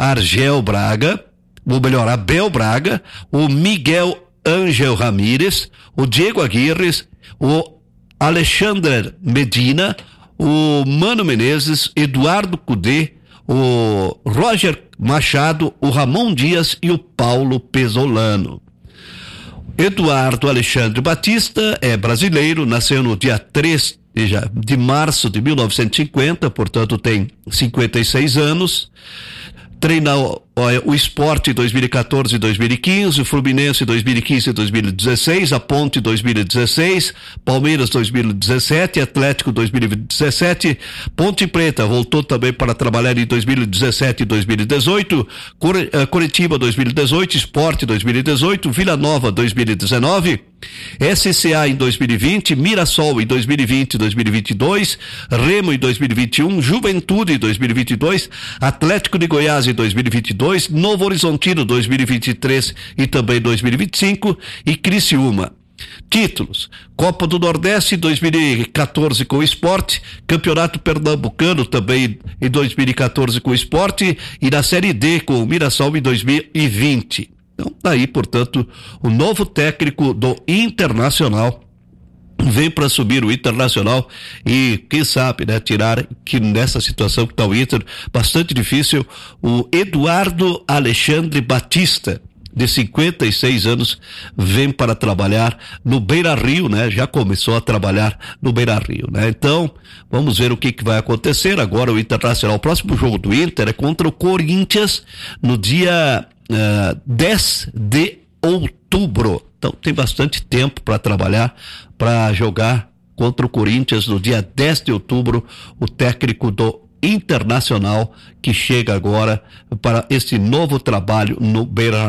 Abel Braga, o Miguel Ángel Ramírez, o Diego Aguirre, o Alexandre Medina, o Mano Menezes, Eduardo Cudê, o Roger Machado, o Ramon Dias e o Paulo Pesolano. Eduardo Alexandre Batista é brasileiro, nasceu no dia 3 de março de 1950, portanto tem 56 anos. Treina o Sport em 2014 e 2015, o Fluminense em 2015 e 2016, a Ponte em 2016, Palmeiras 2017, Atlético 2017, Ponte Preta voltou também para trabalhar em 2017 e 2018, Coritiba 2018, Sport 2018, Vila Nova 2019, SCA em 2020, Mirassol em 2020 e 2022, Remo em 2021, Juventude em 2022, Atlético de Goiás em 2022, Novo Horizontino 2023 e também 2025 e Criciúma. Títulos: Copa do Nordeste 2014 com o Sport, Campeonato Pernambucano também em 2014 com o Sport e na Série D com o Mirassol em 2020. Então, daí, portanto, o novo técnico do Internacional vem para subir o Internacional e, quem sabe, né, tirar, que nessa situação que está o Inter, bastante difícil, o Eduardo Alexandre Batista, de 56 anos, vem para trabalhar no Beira-Rio, né? Já começou a trabalhar no Beira-Rio, né? Então, vamos ver o que vai acontecer agora o Internacional. O próximo jogo do Inter é contra o Corinthians no dia 10 de outubro. Então tem bastante tempo para trabalhar, para jogar contra o Corinthians no dia 10 de outubro, o técnico do Internacional que chega agora para esse novo trabalho no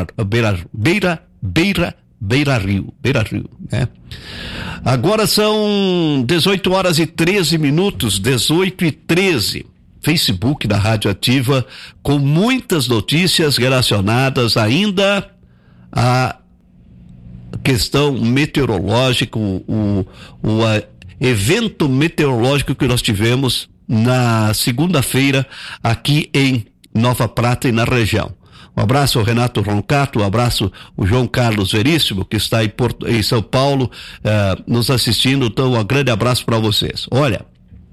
Beira-Rio, né? Agora são 18 horas e 13 minutos, 18:13. Facebook da Rádio Ativa com muitas notícias relacionadas ainda a questão meteorológica, o evento meteorológico que nós tivemos na segunda-feira aqui em Nova Prata e na região. Um abraço ao Renato Roncato, um abraço ao João Carlos Veríssimo, que está em São Paulo, nos assistindo. Então, um grande abraço para vocês. Olha,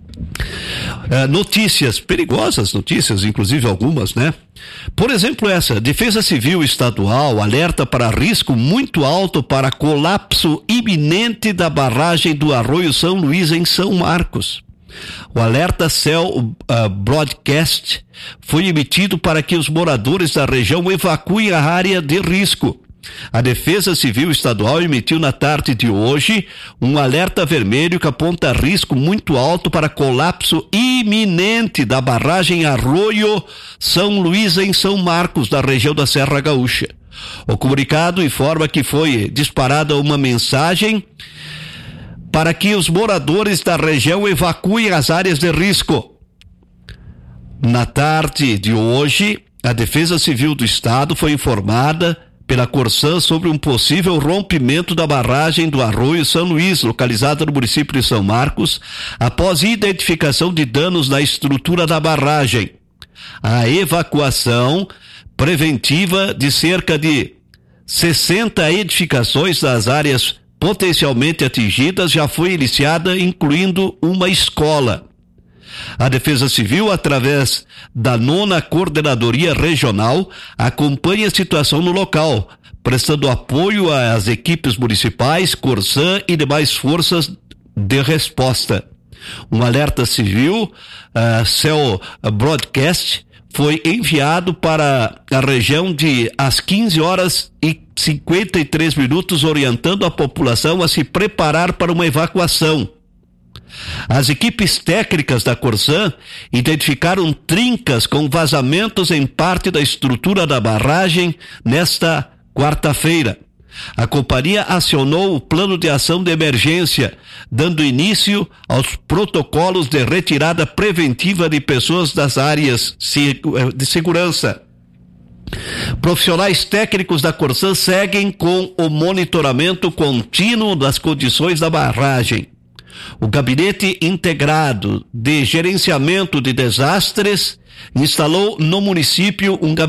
notícias, perigosas notícias, inclusive algumas, né? Por exemplo, essa: Defesa Civil Estadual alerta para risco muito alto para colapso iminente da barragem do Arroio São Luís em São Marcos. O alerta Cell Broadcast foi emitido para que os moradores da região evacuem a área de risco. A Defesa Civil Estadual emitiu na tarde de hoje um alerta vermelho que aponta risco muito alto para colapso iminente da barragem Arroio São Luís em São Marcos, da região da Serra Gaúcha. O comunicado informa que foi disparada uma mensagem para que os moradores da região evacuem as áreas de risco. Na tarde de hoje, a Defesa Civil do Estado foi informada pela Corsan sobre um possível rompimento da barragem do Arroio São Luís, localizada no município de São Marcos, após identificação de danos na estrutura da barragem. A evacuação preventiva de cerca de 60 edificações das áreas potencialmente atingidas já foi iniciada, incluindo uma escola. A Defesa Civil, através da 9ª Coordenadoria Regional, acompanha a situação no local, prestando apoio às equipes municipais, Corsan e demais forças de resposta. Um alerta civil, Cell Broadcast, foi enviado para a região às 15 horas e 53 minutos, orientando a população a se preparar para uma evacuação. As equipes técnicas da Corsan identificaram trincas com vazamentos em parte da estrutura da barragem nesta quarta-feira. A companhia acionou o plano de ação de emergência, dando início aos protocolos de retirada preventiva de pessoas das áreas de segurança. Profissionais técnicos da Corsan seguem com o monitoramento contínuo das condições da barragem. O Gabinete Integrado de Gerenciamento de Desastres instalou no município um gabinete